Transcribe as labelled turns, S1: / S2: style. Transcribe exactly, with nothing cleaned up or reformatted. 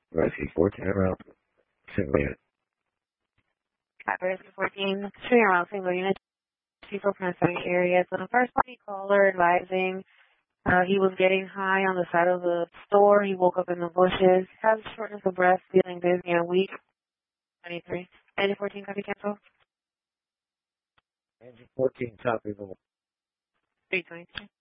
S1: Rescue fourteen around Saint Louis.
S2: Rescue fourteen, shooting around Saint Louis, people from the area. So the first party caller advising uh, he was getting high on the side of the store. He woke up in the bushes, has shortness of breath, feeling dizzy and weak. twenty-three. Engine fourteen, copy cancel.
S1: Engine fourteen, copy.
S2: three twenty-three.